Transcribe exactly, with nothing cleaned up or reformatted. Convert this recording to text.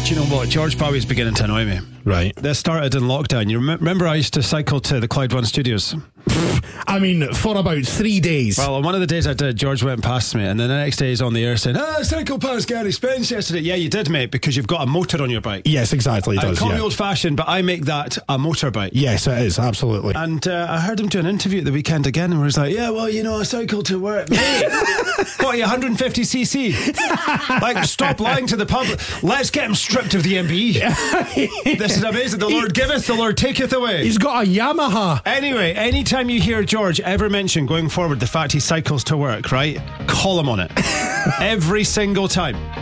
Do you know what? George Bowie's beginning to annoy me. Right. This started in lockdown. You rem- remember I used to cycle to the Clyde One Studios? I mean, for about three days. Well, on one of the days I did, George went past me, and then the next day he's on the air saying, ah, I cycled past Gary Spence yesterday. Yeah, you did, mate, because you've got a motor on your bike. Yes, exactly. It I does, call yeah. me old-fashioned, but I make that a motorbike. Yes, it is, absolutely. And uh, I heard him do an interview at the weekend again, and was like, yeah, well, you know, I cycle to work. Mate, what are you, one hundred fifty c c? Like, stop lying to the public. Let's get him stripped of the M B E. This is amazing. The Lord giveth, the Lord taketh away. He's got a Yamaha. Anyway, anytime you hear George ever mention going forward the fact he cycles to work, right, call him on it. Every single time.